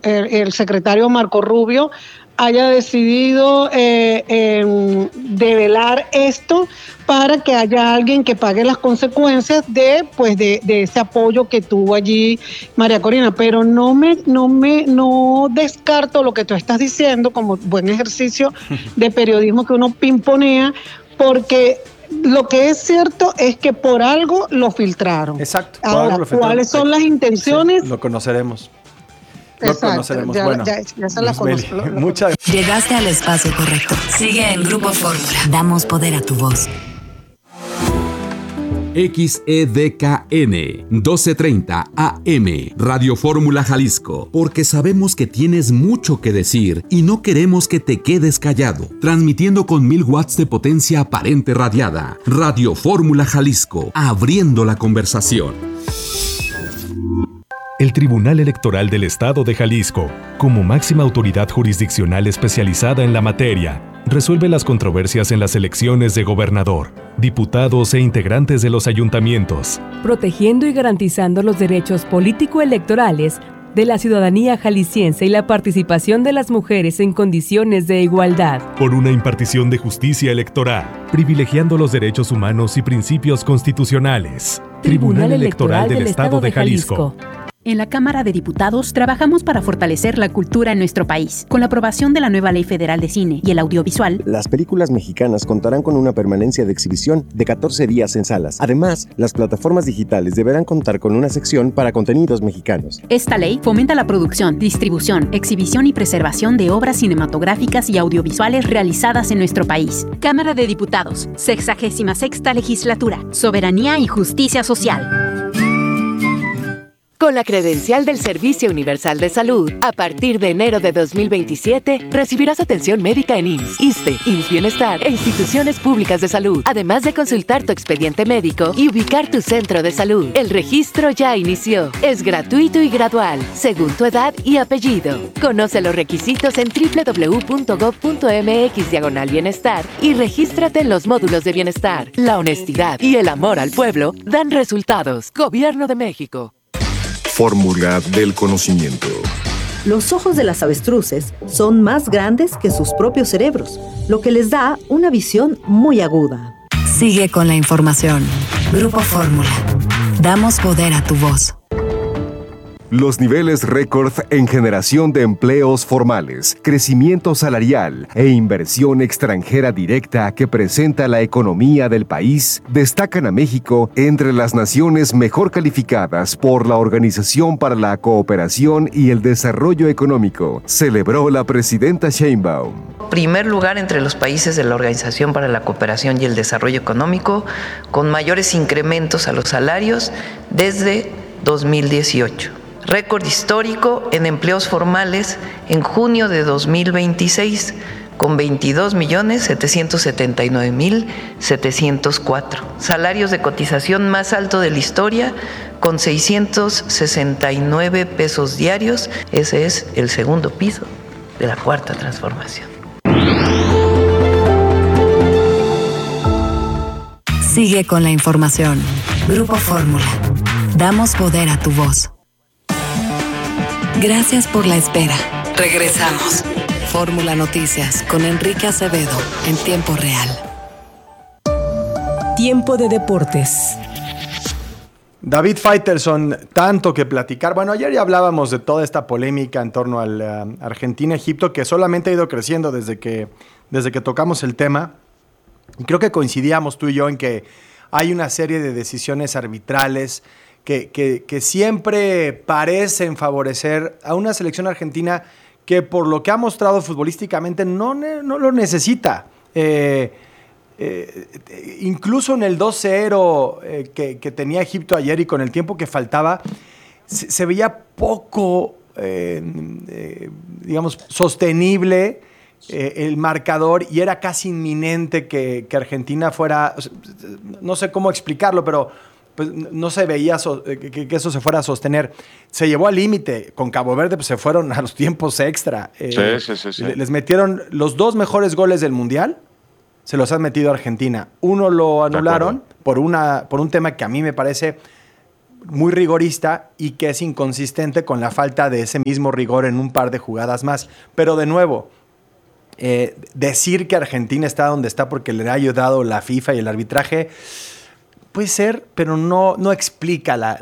el secretario Marco Rubio haya decidido develar esto para que haya alguien que pague las consecuencias de ese apoyo que tuvo allí María Corina. Pero no descarto lo que tú estás diciendo como buen ejercicio de periodismo que uno pimponea, porque lo que es cierto es que por algo lo filtraron. Exacto. Ahora, ¿cuáles son las intenciones? Sí, lo conoceremos. Exacto, conoceremos. Ya se la conozco. Muchas gracias. Llegaste al espacio correcto. Sigue en Grupo Fórmula. Damos poder a tu voz. XEDKN 1230 AM Radio Fórmula Jalisco, porque sabemos que tienes mucho que decir y no queremos que te quedes callado. Transmitiendo con 1000 watts de potencia aparente radiada. Radio Fórmula Jalisco, abriendo la conversación. El Tribunal Electoral del Estado de Jalisco, como máxima autoridad jurisdiccional especializada en la materia, resuelve las controversias en las elecciones de gobernador, diputados e integrantes de los ayuntamientos, protegiendo y garantizando los derechos político-electorales de la ciudadanía jalisciense y la participación de las mujeres en condiciones de igualdad. Por una impartición de justicia electoral, privilegiando los derechos humanos y principios constitucionales. Tribunal Electoral del Estado de Jalisco. En la Cámara de Diputados trabajamos para fortalecer la cultura en nuestro país. Con la aprobación de la nueva Ley Federal de Cine y el Audiovisual, las películas mexicanas contarán con una permanencia de exhibición de 14 días en salas. Además, las plataformas digitales deberán contar con una sección para contenidos mexicanos. Esta ley fomenta la producción, distribución, exhibición y preservación de obras cinematográficas y audiovisuales realizadas en nuestro país. Cámara de Diputados, 66ª Legislatura, Soberanía y Justicia Social. Con la credencial del Servicio Universal de Salud, a partir de enero de 2027, recibirás atención médica en IMSS, ISSSTE, IMSS Bienestar e instituciones públicas de salud, además de consultar tu expediente médico y ubicar tu centro de salud. El registro ya inició. Es gratuito y gradual, según tu edad y apellido. Conoce los requisitos en www.gov.mx/bienestar y regístrate en los módulos de bienestar. La honestidad y el amor al pueblo dan resultados. Gobierno de México. Fórmula del conocimiento. Los ojos de las avestruces son más grandes que sus propios cerebros, lo que les da una visión muy aguda. Sigue con la información. Grupo Fórmula. Damos poder a tu voz. Los niveles récord en generación de empleos formales, crecimiento salarial e inversión extranjera directa que presenta la economía del país destacan a México entre las naciones mejor calificadas por la Organización para la Cooperación y el Desarrollo Económico, celebró la presidenta Sheinbaum. Primer lugar entre los países de la Organización para la Cooperación y el Desarrollo Económico, con mayores incrementos a los salarios desde 2018. Récord histórico en empleos formales en junio de 2026, con 22.779.704. Salarios de cotización más alto de la historia, con 669 pesos diarios. Ese es el segundo piso de la Cuarta Transformación. Sigue con la información. Grupo Fórmula. Damos poder a tu voz. Gracias por la espera. Regresamos. Fórmula Noticias con Enrique Acevedo en tiempo real. Tiempo de deportes. David Faitelson, tanto que platicar. Bueno, ayer ya hablábamos de toda esta polémica en torno al Argentina-Egipto, que solamente ha ido creciendo desde que tocamos el tema. Y creo que coincidíamos tú y yo en que hay una serie de decisiones arbitrales que siempre parecen favorecer a una selección argentina que por lo que ha mostrado futbolísticamente no lo necesita. Incluso en el 2-0 que tenía Egipto ayer y con el tiempo que faltaba, se veía poco, digamos, sostenible el marcador y era casi inminente que Argentina fuera, no sé cómo explicarlo, pero pues no se veía que eso se fuera a sostener. Se llevó al límite. Con Cabo Verde pues, se fueron a los tiempos extra. Sí. Les metieron los 2 mejores goles del Mundial, se los han metido a Argentina. Uno lo anularon por un tema que a mí me parece muy rigorista y que es inconsistente con la falta de ese mismo rigor en un par de jugadas más. Pero de nuevo, decir que Argentina está donde está porque le ha ayudado la FIFA y el arbitraje puede ser, pero no explica la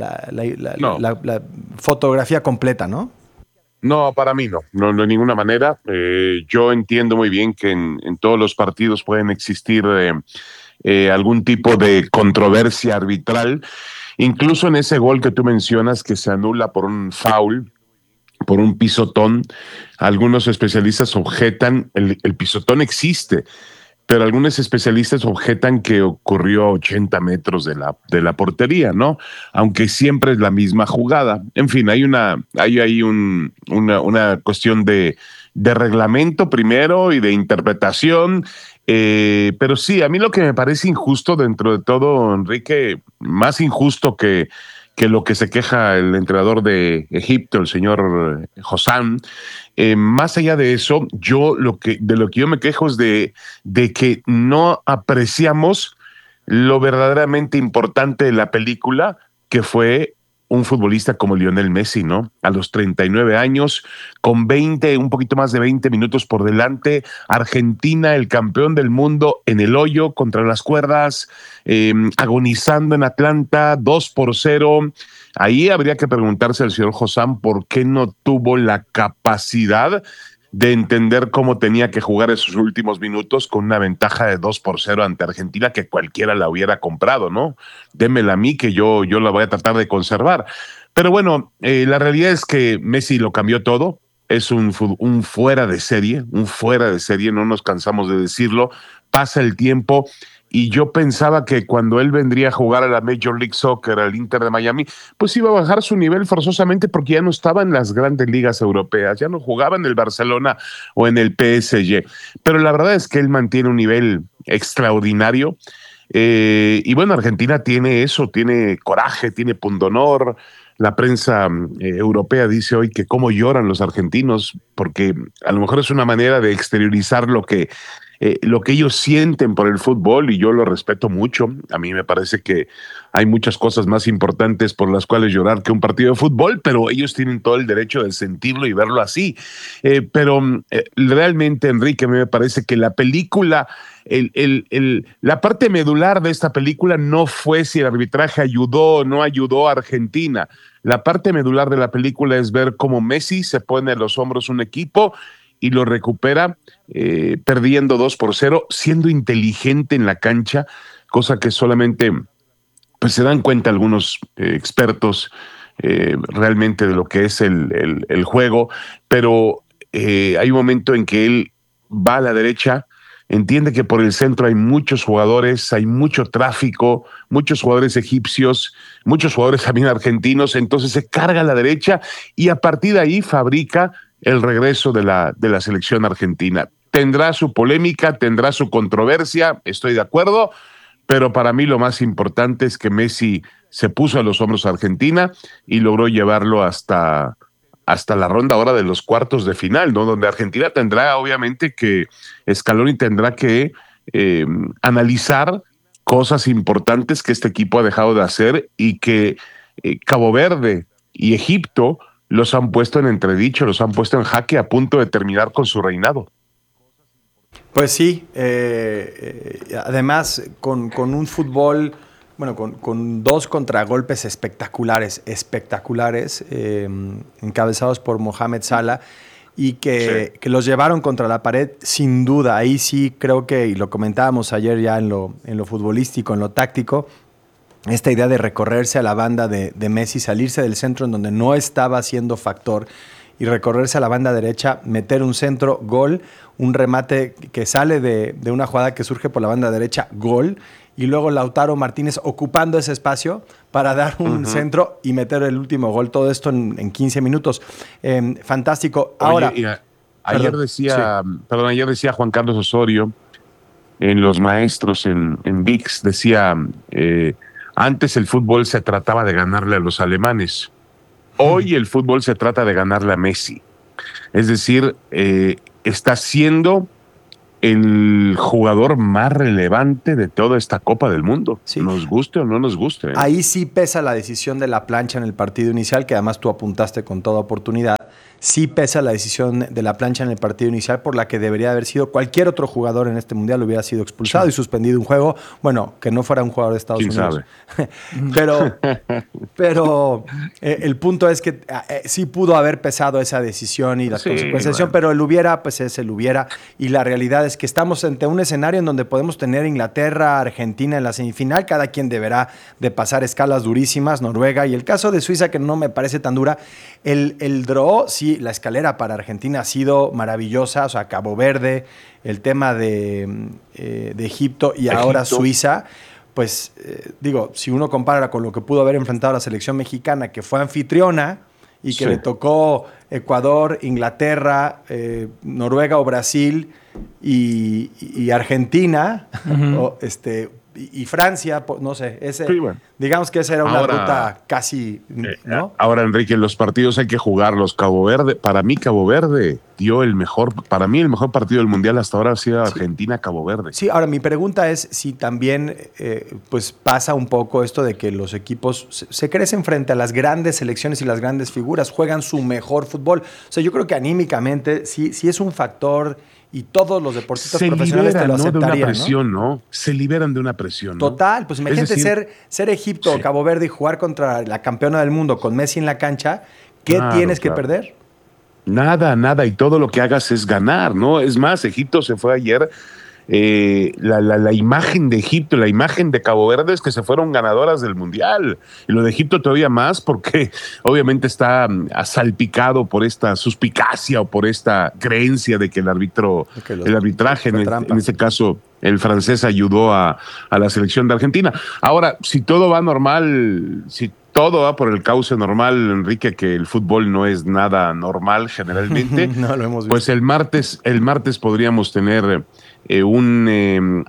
fotografía completa, ¿no? No, para mí no de ninguna manera. Yo entiendo muy bien que en todos los partidos pueden existir algún tipo de controversia arbitral, incluso en ese gol que tú mencionas que se anula por un foul, por un pisotón. Algunos especialistas objetan, el pisotón existe, pero algunos especialistas objetan que ocurrió a 80 metros de la portería, ¿no? Aunque siempre es la misma jugada. En fin, hay una cuestión de reglamento primero y de interpretación. Pero sí, a mí lo que me parece injusto dentro de todo, Enrique, más injusto que lo que se queja el entrenador de Egipto, el señor Hossam, más allá de eso, de lo que yo me quejo es de que no apreciamos lo verdaderamente importante de la película, que fue un futbolista como Lionel Messi, ¿no? A los 39 años, con un poquito más de 20 minutos por delante, Argentina, el campeón del mundo, en el hoyo, contra las cuerdas, agonizando en Atlanta, 2-0. Ahí habría que preguntarse al señor Hossam por qué no tuvo la capacidad de entender cómo tenía que jugar esos últimos minutos con una ventaja de 2-0 ante Argentina, que cualquiera la hubiera comprado, ¿no? Démela a mí, que yo la voy a tratar de conservar. Pero bueno, la realidad es que Messi lo cambió todo. Es un fuera de serie, no nos cansamos de decirlo. Pasa el tiempo y yo pensaba que cuando él vendría a jugar a la Major League Soccer, al Inter de Miami, pues iba a bajar su nivel forzosamente porque ya no estaba en las grandes ligas europeas, ya no jugaba en el Barcelona o en el PSG. Pero la verdad es que él mantiene un nivel extraordinario. Y bueno, Argentina tiene eso, tiene coraje, tiene pundonor. La prensa europea dice hoy que cómo lloran los argentinos, porque a lo mejor es una manera de exteriorizar lo que ellos sienten por el fútbol, y yo lo respeto mucho. A mí me parece que hay muchas cosas más importantes por las cuales llorar que un partido de fútbol, pero ellos tienen todo el derecho de sentirlo y verlo así. Pero realmente, Enrique, a mí me parece que la película, la parte medular de esta película no fue si el arbitraje ayudó o no ayudó a Argentina. La parte medular de la película es ver cómo Messi se pone a los hombros un equipo y lo recupera perdiendo 2-0, siendo inteligente en la cancha, cosa que solamente pues se dan cuenta algunos expertos realmente de lo que es el juego, pero hay un momento en que él va a la derecha, entiende que por el centro hay muchos jugadores, hay mucho tráfico, muchos jugadores egipcios, muchos jugadores también argentinos, entonces se carga a la derecha y a partir de ahí fabrica el regreso de la selección argentina. Tendrá su polémica, tendrá su controversia, estoy de acuerdo, pero para mí lo más importante es que Messi se puso a los hombros a Argentina y logró llevarlo hasta la ronda ahora de los cuartos de final, ¿no? Donde Argentina tendrá, obviamente, que Scaloni tendrá que analizar cosas importantes que este equipo ha dejado de hacer y que Cabo Verde y Egipto los han puesto en entredicho, los han puesto en jaque a punto de terminar con su reinado. Pues sí, además con un fútbol, bueno, con dos contragolpes espectaculares, encabezados por Mohamed Salah, y que los llevaron contra la pared, sin duda. Ahí sí creo que, y lo comentábamos ayer ya en lo futbolístico, en lo táctico, esta idea de recorrerse a la banda de Messi, salirse del centro en donde no estaba siendo factor y recorrerse a la banda derecha, meter un centro, gol, un remate que sale de una jugada que surge por la banda derecha, gol, y luego Lautaro Martínez ocupando ese espacio para dar un centro y meter el último gol. Todo esto en 15 minutos. Fantástico. Ahora, oye, ayer decía Juan Carlos Osorio en Los Maestros, en ViX, decía, antes el fútbol se trataba de ganarle a los alemanes. Hoy el fútbol se trata de ganarle a Messi. Es decir, está siendo el jugador más relevante de toda esta Copa del Mundo. Sí. Nos guste o no nos guste. Ahí sí pesa la decisión de la plancha en el partido inicial, que además tú apuntaste con toda oportunidad. Sí pesa la decisión de la plancha en el partido inicial, por la que debería haber sido cualquier otro jugador en este mundial hubiera sido expulsado y suspendido un juego. Bueno, que no fuera un jugador de Estados Unidos. pero el punto es que sí pudo haber pesado esa decisión y las consecuencias, bueno. Pero el hubiera, pues es el hubiera. Y la realidad es que estamos ante un escenario en donde podemos tener Inglaterra, Argentina en la semifinal. Cada quien deberá de pasar escalas durísimas, Noruega. Y el caso de Suiza, que no me parece tan dura. El draw, sí, la escalera para Argentina ha sido maravillosa. O sea, Cabo Verde, el tema de Egipto y ahora Suiza. Pues digo, si uno compara con lo que pudo haber enfrentado la selección mexicana, que fue anfitriona y que le tocó Ecuador, Inglaterra, Noruega o Brasil y Argentina, y Francia, no sé, digamos que esa era una ruta casi, ¿no? Ahora, Enrique, los partidos hay que jugarlos. Cabo Verde, para mí Cabo Verde dio el mejor partido del Mundial hasta ahora ha sido Argentina-Cabo Verde. Sí, ahora mi pregunta es si también pues pasa un poco esto de que los equipos se crecen frente a las grandes selecciones y las grandes figuras, juegan su mejor fútbol. O sea, yo creo que anímicamente sí es un factor. Y todos los deportistas profesionales te lo aceptarían, de una presión, ¿no? Se liberan de una presión, ¿no? Total, pues imagínate ser Egipto o Cabo Verde y jugar contra la campeona del mundo con Messi en la cancha. ¿Qué tienes que perder? Nada. Y todo lo que hagas es ganar, ¿no? Es más, Egipto se fue ayer. La imagen de Egipto, la imagen de Cabo Verde es que se fueron ganadoras del Mundial. Y lo de Egipto todavía más porque obviamente está salpicado por esta suspicacia o por esta creencia de que el arbitraje, en este caso el francés, ayudó a la selección de Argentina. Ahora, si todo va normal, si todo va por el cauce normal, Enrique, que el fútbol no es nada normal generalmente, no lo hemos visto. Pues el martes podríamos tener un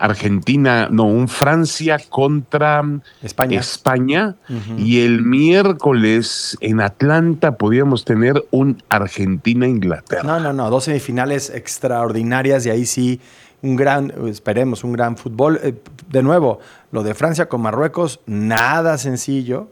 Francia contra España y el miércoles en Atlanta podríamos tener un Argentina-Inglaterra. No, 2 semifinales extraordinarias y ahí sí esperemos un gran fútbol. De nuevo, lo de Francia con Marruecos, nada sencillo.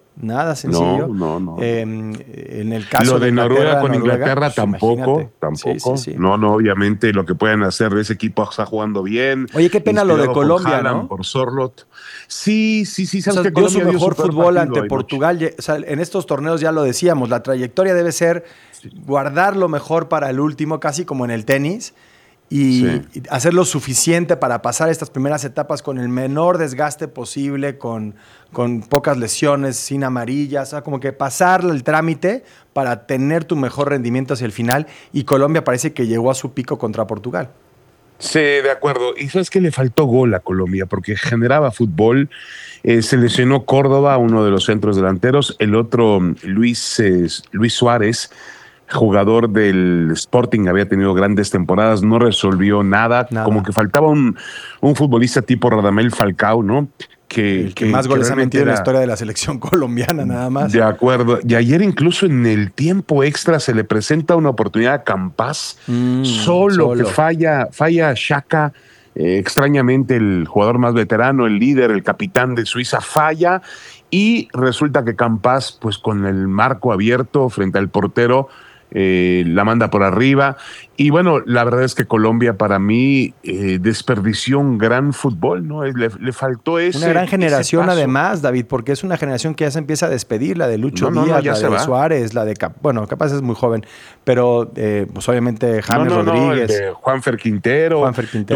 No. En el caso lo de Noruega con Inglaterra pues, tampoco. Sí. No, obviamente lo que pueden hacer, ese equipo está jugando bien. Oye, qué pena lo de Colombia, ¿no? Por Sorlot. Sí. Sabes que dio su mejor fútbol ante Portugal. O sea, en estos torneos ya lo decíamos, la trayectoria debe ser guardar lo mejor para el último, casi como en el tenis. Y hacer lo suficiente para pasar estas primeras etapas con el menor desgaste posible, con pocas lesiones, sin amarillas, o sea, como que pasar el trámite para tener tu mejor rendimiento hacia el final. Y Colombia parece que llegó a su pico contra Portugal. Sí, de acuerdo. Y sabes que le faltó gol a Colombia porque generaba fútbol. Se lesionó Córdoba, uno de los centros delanteros, el otro Luis Suárez, jugador del Sporting, había tenido grandes temporadas, no resolvió nada. Como que faltaba un futbolista tipo Radamel Falcao, ¿no? Que más goles ha metido en la historia de la selección colombiana, nada más. De acuerdo. Y ayer incluso en el tiempo extra se le presenta una oportunidad a Campas, solo que falla Xhaka. Extrañamente el jugador más veterano, el líder, el capitán de Suiza, falla y resulta que Campas, pues con el marco abierto frente al portero, la manda por arriba. Y bueno, la verdad es que Colombia para mí desperdició un gran fútbol, ¿no? Le faltó una gran generación además, David, porque es una generación que ya se empieza a despedir, la de Lucho Díaz, la de Suárez, la de capaz es muy joven, pero pues obviamente James Rodríguez. El de Juanfer Quintero.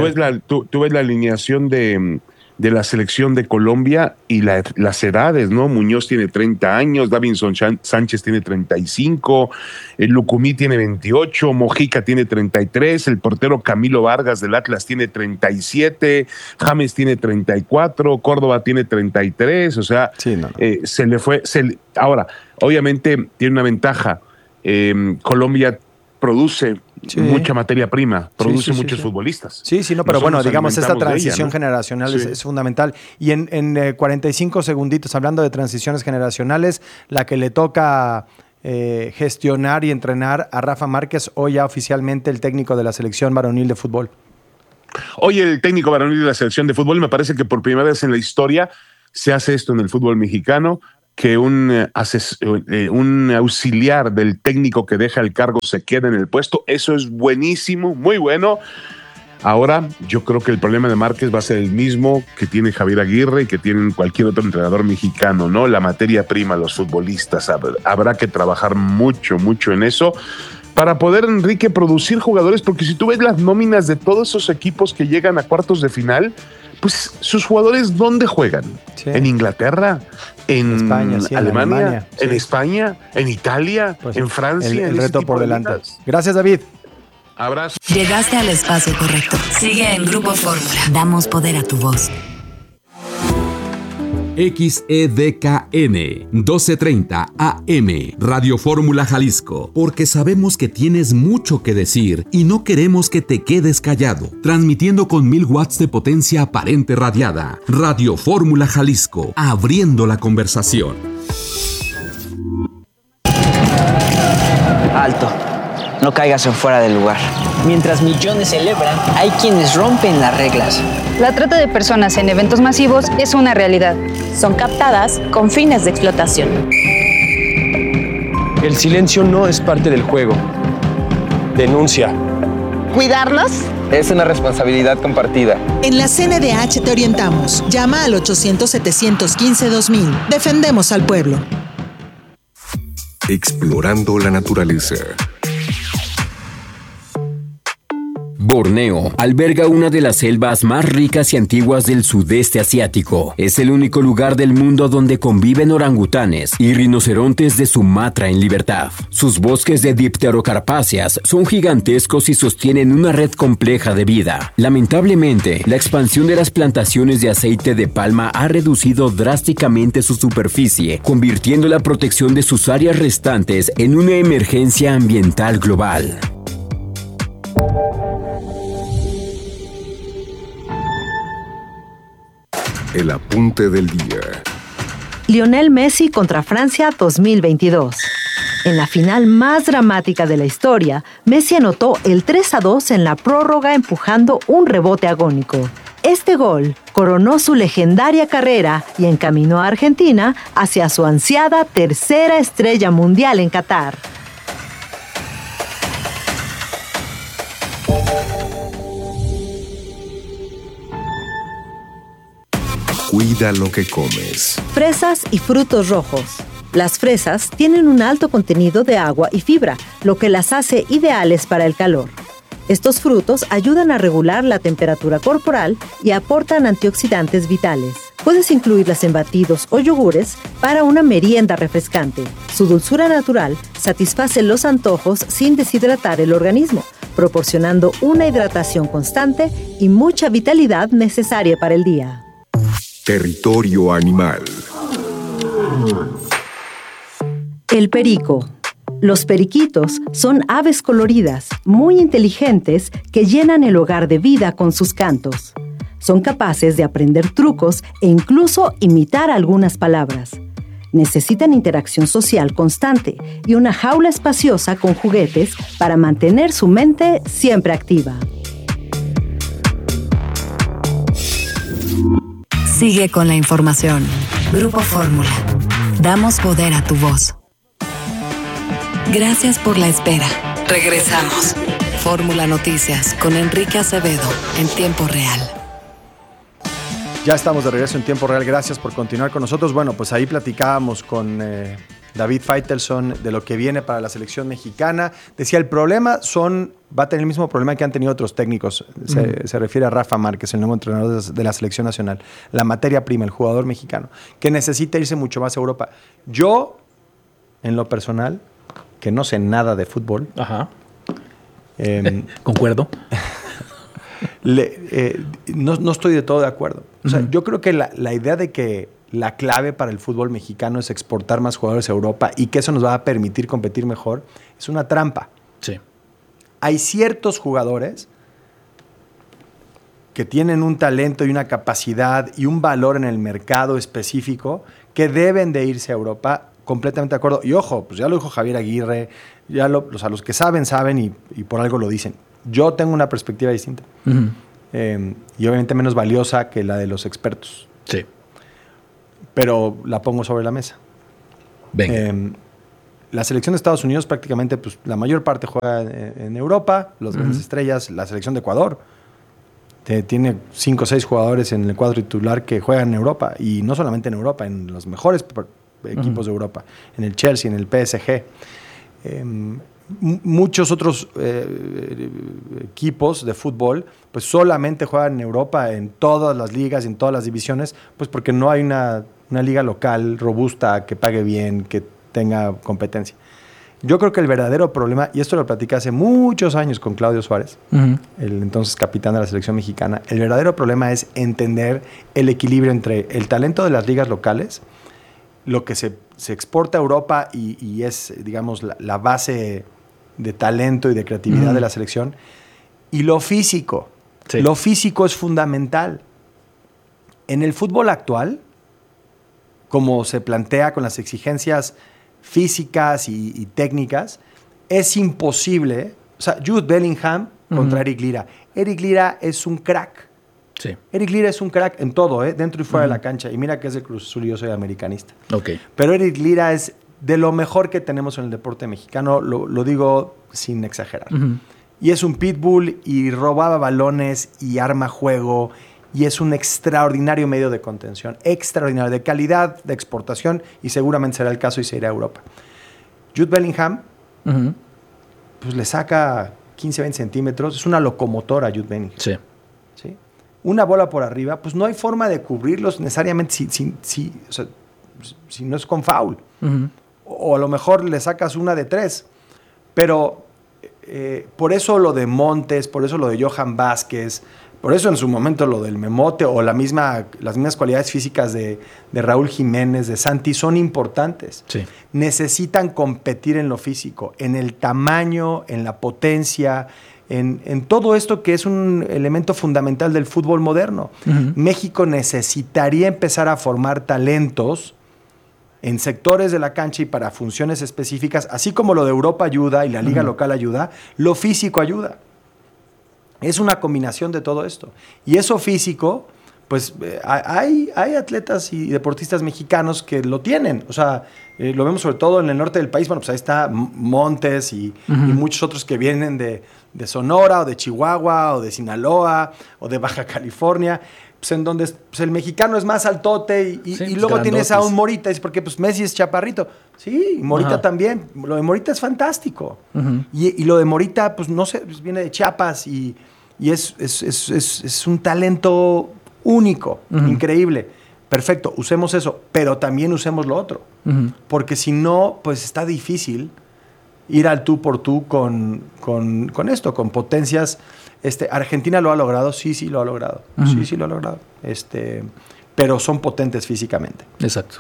Tú ves la alineación de la selección de Colombia y las edades, ¿no? Muñoz tiene 30 años, Davinson Sánchez tiene 35, el Lucumí tiene 28, Mojica tiene 33, el portero Camilo Vargas del Atlas tiene 37, James tiene 34, Córdoba tiene 33, o sea, se le fue. Ahora, obviamente tiene una ventaja, Colombia produce mucha materia prima, produce muchos futbolistas. Pero bueno, digamos, esta transición generacional es fundamental. Y en 45 segunditos, hablando de transiciones generacionales, la que le toca gestionar y entrenar a Rafa Márquez, hoy ya oficialmente el técnico de la selección varonil de fútbol. Hoy el técnico varonil de la selección de fútbol, me parece que por primera vez en la historia se hace esto en el fútbol mexicano, que un auxiliar del técnico que deja el cargo se queda en el puesto. Eso es buenísimo, muy bueno. Ahora yo creo que el problema de Márquez va a ser el mismo que tiene Javier Aguirre y que tiene cualquier otro entrenador mexicano, ¿no? La materia prima, los futbolistas. Habrá que trabajar mucho en eso para poder, Enrique, producir jugadores, porque si tú ves las nóminas de todos esos equipos que llegan a cuartos de final, pues sus jugadores, ¿dónde juegan? Sí. ¿En Inglaterra? ¿En España, sí, Alemania? Sí. ¿En España? ¿En Italia? Pues ¿en Francia? El reto por delante. Gracias, David. Abrazo. Llegaste al espacio correcto. Sigue en Grupo Fórmula. Damos poder a tu voz. XEDKN 1230 AM Radio Fórmula Jalisco, porque sabemos que tienes mucho que decir y no queremos que te quedes callado. Transmitiendo con 1000 watts de potencia aparente radiada. Radio Fórmula Jalisco, abriendo la conversación. Alto, no caigas en fuera del lugar. Mientras millones celebran, hay quienes rompen las reglas. La trata de personas en eventos masivos es una realidad. Son captadas con fines de explotación. El silencio no es parte del juego. Denuncia. ¿Cuidarlos? Es una responsabilidad compartida. En la CNDH te orientamos. Llama al 800-715-2000. Defendemos al pueblo. Explorando la naturaleza. Borneo alberga una de las selvas más ricas y antiguas del sudeste asiático. Es el único lugar del mundo donde conviven orangutanes y rinocerontes de Sumatra en libertad. Sus bosques de dipterocarpáceas son gigantescos y sostienen una red compleja de vida. Lamentablemente, la expansión de las plantaciones de aceite de palma ha reducido drásticamente su superficie, convirtiendo la protección de sus áreas restantes en una emergencia ambiental global. El apunte del día. Lionel Messi contra Francia 2022. En la final más dramática de la historia, Messi anotó el 3-2 en la prórroga empujando un rebote agónico. Este gol coronó su legendaria carrera y encaminó a Argentina hacia su ansiada tercera estrella mundial en Qatar. Cuida lo que comes. Fresas y frutos rojos. Las fresas tienen un alto contenido de agua y fibra, lo que las hace ideales para el calor. Estos frutos ayudan a regular la temperatura corporal y aportan antioxidantes vitales. Puedes incluirlas en batidos o yogures para una merienda refrescante. Su dulzura natural satisface los antojos sin deshidratar el organismo, proporcionando una hidratación constante y mucha vitalidad necesaria para el día. Territorio animal. El perico. Los periquitos son aves coloridas, muy inteligentes, que llenan el hogar de vida con sus cantos. Son capaces de aprender trucos e incluso imitar algunas palabras. Necesitan interacción social constante y una jaula espaciosa con juguetes para mantener su mente siempre activa. Sigue con la información. Grupo Fórmula. Damos poder a tu voz. Gracias por la espera. Regresamos. Fórmula Noticias con Enrique Acevedo en tiempo real. Ya estamos de regreso en tiempo real. Gracias por continuar con nosotros. Bueno, pues ahí platicábamos con David Faitelson de lo que viene para la selección mexicana. Decía, el problema va a tener el mismo problema que han tenido otros técnicos. Se refiere a Rafa Márquez, el nuevo entrenador de la selección nacional. La materia prima, el jugador mexicano, que necesita irse mucho más a Europa. Yo, en lo personal, que no sé nada de fútbol. Ajá. Concuerdo. No estoy de todo de acuerdo. O sea, yo creo que la idea de que la clave para el fútbol mexicano es exportar más jugadores a Europa y que eso nos va a permitir competir mejor es una trampa. Sí. Hay ciertos jugadores que tienen un talento y una capacidad y un valor en el mercado específico que deben de irse a Europa. Completamente de acuerdo. Y ojo, pues ya lo dijo Javier Aguirre, los que saben y por algo lo dicen. Yo tengo una perspectiva distinta. y obviamente menos valiosa que la de los expertos. Sí. Pero la pongo sobre la mesa. Venga. La selección de Estados Unidos prácticamente, pues la mayor parte juega en Europa, las grandes estrellas, la selección de Ecuador tiene 5 o 6 jugadores en el cuadro titular que juegan en Europa, y no solamente en Europa, en los mejores equipos de Europa, en el Chelsea, en el PSG. Muchos otros equipos de fútbol pues solamente juegan en Europa, en todas las ligas, en todas las divisiones, pues porque no hay una liga local robusta que pague bien, que tenga competencia. Yo creo que el verdadero problema, y esto lo platicé hace muchos años con Claudio Suárez, el entonces capitán de la selección mexicana, el verdadero problema es entender el equilibrio entre el talento de las ligas locales, lo que se exporta a Europa y es, digamos, la base de talento y de creatividad de la selección, y lo físico. Sí. Lo físico es fundamental. En el fútbol actual, como se plantea con las exigencias físicas y técnicas, es imposible. O sea, Jude Bellingham contra Eric Lira. Eric Lira es un crack. Sí. Eric Lira es un crack en todo, dentro y fuera de la cancha. Y mira que es de Cruz Azul y yo soy americanista. Okay. Pero Eric Lira es de lo mejor que tenemos en el deporte mexicano, lo digo sin exagerar. Y es un pitbull y robaba balones y arma juego, y es un extraordinario medio de contención, extraordinario, de calidad, de exportación, y seguramente será el caso y se irá a Europa. Jude Bellingham, pues le saca 15, 20 centímetros, es una locomotora Jude Bellingham. Sí. ¿Sí? Una bola por arriba, pues no hay forma de cubrirlos necesariamente o sea, si no es con foul. O a lo mejor le sacas una de 3. Pero por eso lo de Montes, por eso lo de Johan Vázquez, por eso en su momento lo del Memote o las mismas cualidades físicas de Raúl Jiménez, de Santi, son importantes. Sí. Necesitan competir en lo físico, en el tamaño, en la potencia, en todo esto que es un elemento fundamental del fútbol moderno. México necesitaría empezar a formar talentos en sectores de la cancha y para funciones específicas, así como lo de Europa ayuda y la liga local ayuda, lo físico ayuda. Es una combinación de todo esto. Y eso físico, pues hay atletas y deportistas mexicanos que lo tienen. O sea, lo vemos sobre todo en el norte del país. Bueno, pues ahí está Montes y muchos otros que vienen de Sonora o de Chihuahua o de Sinaloa o de Baja California. Pues en donde pues el mexicano es más altote y luego grandotes. Tienes a un Morita, es porque pues Messi es chaparrito. Sí, y Morita también. Lo de Morita es fantástico. Y lo de Morita, pues no sé, pues viene de Chiapas y es un talento único, increíble. Perfecto, usemos eso, pero también usemos lo otro. Porque si no, pues está difícil ir al tú por tú con esto, con potencias. Argentina lo ha logrado, sí lo ha logrado. Sí lo ha logrado. Pero son potentes físicamente. Exacto.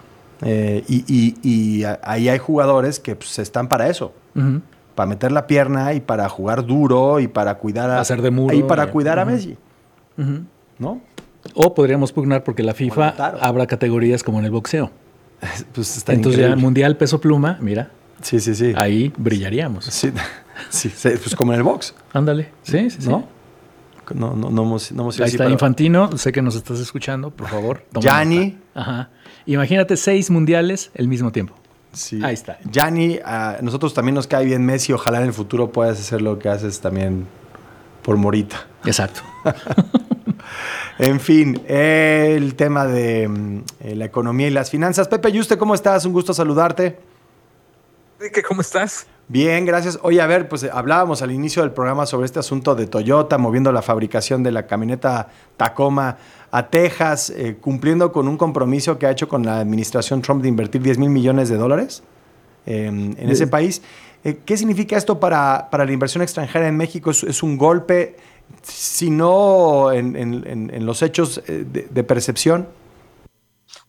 Y ahí hay jugadores que pues, están para eso. Para meter la pierna y para jugar duro y para cuidar hacer de muro. Y para cuidar a Messi. ¿No? O podríamos pugnar porque la FIFA habrá categorías como en el boxeo. Pues está entonces increíble. ya el Mundial Peso Pluma, mira. Sí. Ahí brillaríamos. Sí, pues como en el box. Ándale. Sí. ¿No? No hemos Ahí está Infantino, sé que nos estás escuchando, por favor. Gianni. Ajá. Imagínate 6 mundiales al mismo tiempo. Sí. Ahí está. Gianni, a nosotros también nos cae bien Messi. Ojalá en el futuro puedas hacer lo que haces también por Morita. Exacto. En fin, el tema de la economía y las finanzas. Pepe Yuste, ¿cómo estás? Un gusto saludarte. Enrique, ¿cómo estás? Bien, gracias. Oye, a ver, pues hablábamos al inicio del programa sobre este asunto de Toyota moviendo la fabricación de la camioneta Tacoma a Texas, cumpliendo con un compromiso que ha hecho con la administración Trump de invertir $10,000 millones en ese país. ¿Qué significa esto para la inversión extranjera en México? ¿Es un golpe, si no en los hechos de percepción?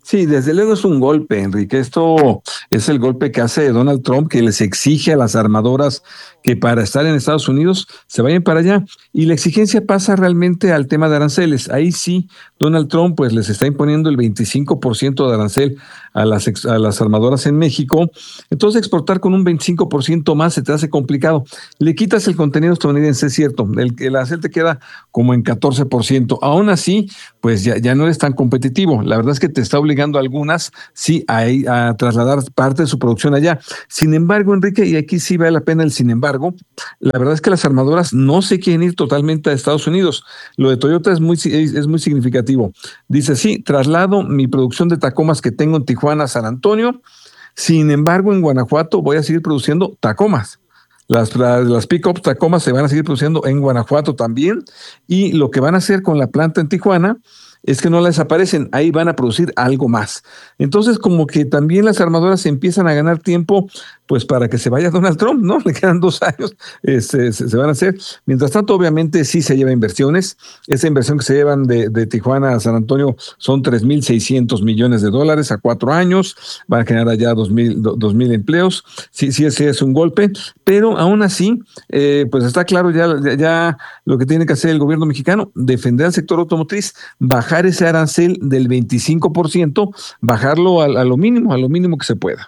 Sí, desde luego es un golpe, Enrique. Esto es el golpe que hace Donald Trump, que les exige a las armadoras que para estar en Estados Unidos se vayan para allá. Y la exigencia pasa realmente al tema de aranceles. Ahí sí, Donald Trump pues les está imponiendo el 25% de arancel a las armadoras en México. Entonces exportar con un 25% más se te hace complicado. Le quitas el contenido estadounidense, es cierto. El arancel te queda como en 14%. Aún así, pues ya no eres tan competitivo. La verdad es que te está obligando a algunas, sí, a trasladar parte de su producción allá. Sin embargo, Enrique, y aquí sí vale la pena el sin embargo, la verdad es que las armadoras no se quieren ir totalmente a Estados Unidos. Lo de Toyota es muy significativo. Dice, sí, traslado mi producción de Tacomas que tengo en Tijuana a San Antonio. Sin embargo, en Guanajuato voy a seguir produciendo Tacomas. Las pick-ups Tacomas se van a seguir produciendo en Guanajuato también. Y lo que van a hacer con la planta en Tijuana es que no la desaparecen, ahí van a producir algo más. Entonces, como que también las armadoras empiezan a ganar tiempo, pues para que se vaya Donald Trump, ¿no? Le quedan 2 años, se van a hacer. Mientras tanto, obviamente, sí se lleva inversiones. Esa inversión que se llevan de Tijuana a San Antonio son $3,600 millones a 4 años. Van a generar allá 2,000 empleos. Sí, es un golpe, pero aún así, pues está claro ya lo que tiene que hacer el gobierno mexicano, defender al sector automotriz, bajar ese arancel del 25%, bajarlo a lo mínimo que se pueda.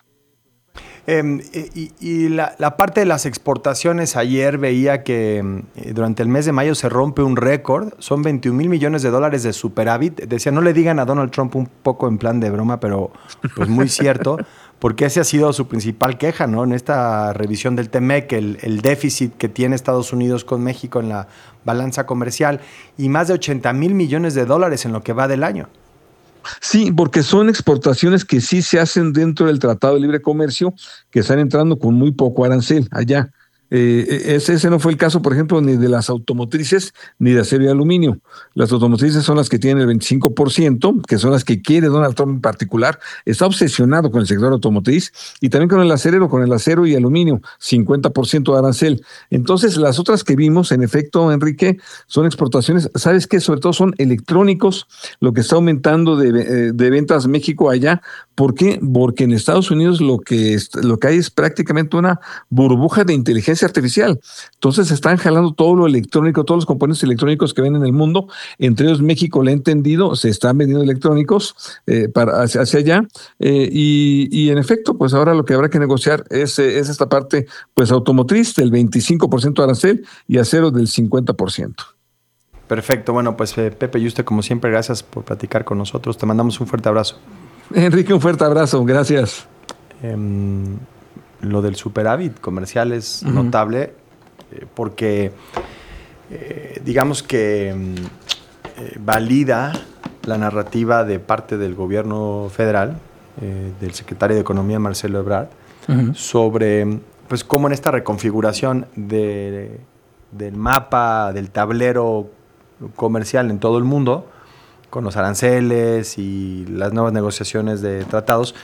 Y la parte de las exportaciones, ayer veía que durante el mes de mayo se rompe un récord, son $21,000 millones de superávit. Decía, no le digan a Donald Trump, un poco en plan de broma, pero pues muy cierto, porque ese ha sido su principal queja, ¿no? En esta revisión del TEMEC, el déficit que tiene Estados Unidos con México en la balanza comercial, y más de $80,000 millones en lo que va del año. Sí, porque son exportaciones que sí se hacen dentro del Tratado de Libre Comercio, que están entrando con muy poco arancel allá. Ese no fue el caso, por ejemplo, ni de las automotrices ni de acero y aluminio. Las automotrices son las que tienen el 25%, que son las que quiere Donald Trump en particular. Está obsesionado con el sector automotriz y también con el acero y aluminio, 50% de arancel. Entonces, las otras que vimos, en efecto, Enrique, son exportaciones. ¿Sabes qué? Sobre todo son electrónicos, lo que está aumentando de ventas México allá. ¿Por qué? Porque en Estados Unidos lo que hay es prácticamente una burbuja de inteligencia artificial. Entonces están jalando todo lo electrónico, todos los componentes electrónicos que ven en el mundo. Entre ellos México, le he entendido, se están vendiendo electrónicos hacia allá. Y en efecto, pues ahora lo que habrá que negociar es esta parte pues automotriz del 25% de arancel y acero del 50%. Perfecto. Bueno, pues Pepe y usted, como siempre, gracias por platicar con nosotros. Te mandamos un fuerte abrazo. Enrique, un fuerte abrazo. Gracias. Lo del superávit comercial es notable porque digamos que valida la narrativa de parte del gobierno federal, del secretario de Economía Marcelo Ebrard, sobre pues cómo en esta reconfiguración del mapa, del tablero comercial en todo el mundo, con los aranceles y las nuevas negociaciones de tratados,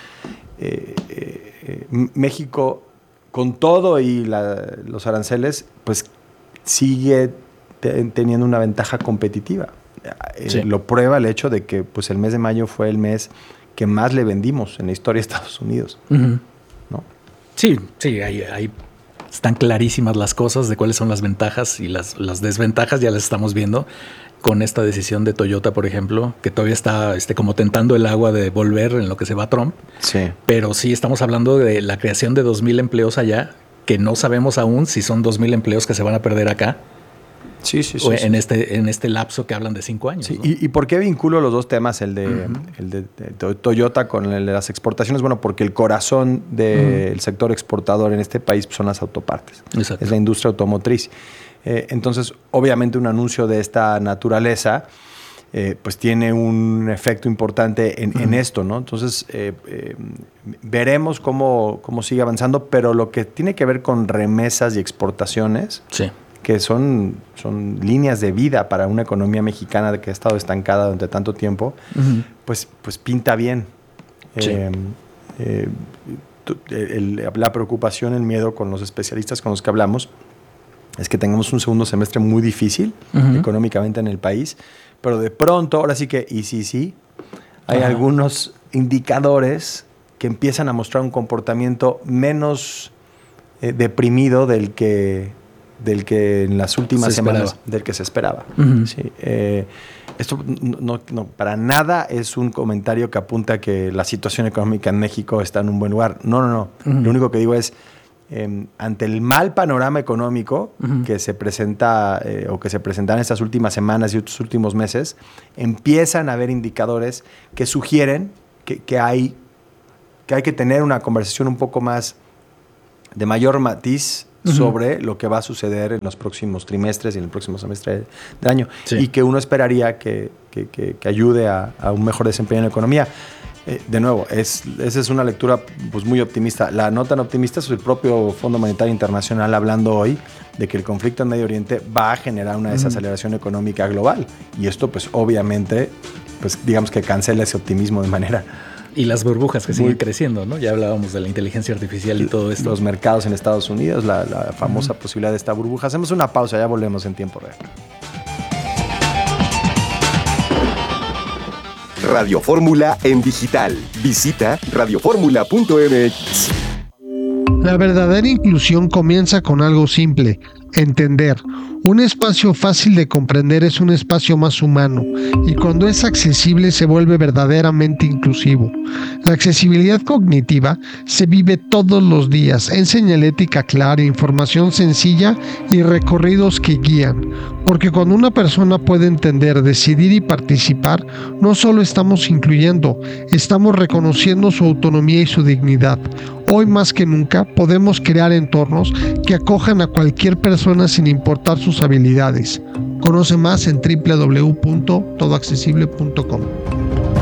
México, con todo y los aranceles, pues sigue teniendo una ventaja competitiva. Sí. Lo prueba el hecho de que pues, el mes de mayo fue el mes que más le vendimos en la historia de Estados Unidos. ¿No? Sí, ahí están clarísimas las cosas de cuáles son las ventajas y las desventajas, ya las estamos viendo con esta decisión de Toyota, por ejemplo, que todavía está como tentando el agua de volver en lo que se va Trump. Sí. Pero sí estamos hablando de la creación de 2,000 empleos allá, que no sabemos aún si son 2,000 empleos que se van a perder acá. Sí. En este lapso que hablan de 5 años. Sí. ¿No? ¿Y por qué vinculo los dos temas, el de Toyota con el de las exportaciones? Bueno, porque el corazón del sector exportador en este país son las autopartes. Exacto. Es la industria automotriz. Entonces, obviamente, un anuncio de esta naturaleza pues tiene un efecto importante en esto, ¿no? Entonces, veremos cómo sigue avanzando, pero lo que tiene que ver con remesas y exportaciones, sí, que son líneas de vida para una economía mexicana que ha estado estancada durante tanto tiempo, pues pinta bien. Sí. La preocupación, el miedo con los especialistas con los que hablamos es que tengamos un segundo semestre muy difícil económicamente en el país, pero de pronto, ahora sí que, hay algunos indicadores que empiezan a mostrar un comportamiento menos deprimido del que en las últimas semanas del que se esperaba. Uh-huh. Sí, esto no, para nada es un comentario que apunta a que la situación económica en México está en un buen lugar. No. Uh-huh. Lo único que digo es, ante el mal panorama económico uh-huh. que se presenta o que se presentan estas últimas semanas y estos últimos meses, empiezan a haber indicadores que sugieren que hay que tener una conversación un poco más de mayor matiz uh-huh. sobre lo que va a suceder en los próximos trimestres y en el próximo semestre del año. Sí. Y que uno esperaría que ayude a un mejor desempeño en la economía. De nuevo, esa es una lectura pues, muy optimista. La no tan optimista es el propio Fondo Monetario Internacional hablando hoy de que el conflicto en Medio Oriente va a generar una desaceleración económica global. Y esto, pues obviamente, pues digamos que cancela ese optimismo de manera... Y las burbujas que siguen creciendo, ¿no? Ya hablábamos de la inteligencia artificial y todo esto. Los mercados en Estados Unidos, la famosa posibilidad de esta burbuja. Hacemos una pausa, ya volvemos en tiempo real. Radio Fórmula en digital. Visita radioformula.mx. La verdadera inclusión comienza con algo simple: entender. Un espacio fácil de comprender es un espacio más humano, y cuando es accesible se vuelve verdaderamente inclusivo. La accesibilidad cognitiva se vive todos los días en señalética clara, información sencilla y recorridos que guían. Porque cuando una persona puede entender, decidir y participar, no solo estamos incluyendo, estamos reconociendo su autonomía y su dignidad. Hoy más que nunca podemos crear entornos que acojan a cualquier persona sin importar sus habilidades. Conoce más en www.todoaccesible.com.